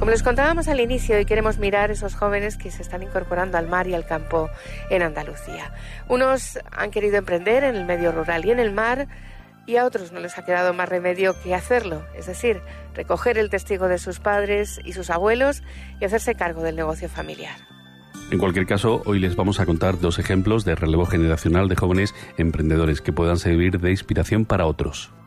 Como les contábamos al inicio, hoy queremos mirar esos jóvenes que se están incorporando al mar y al campo en Andalucía. Unos han querido emprender en el medio rural y en el mar, y a otros no les ha quedado más remedio que hacerlo, es decir, recoger el testigo de sus padres y sus abuelos y hacerse cargo del negocio familiar. En cualquier caso, hoy les vamos a contar 2 ejemplos de relevo generacional de jóvenes emprendedores que puedan servir de inspiración para otros.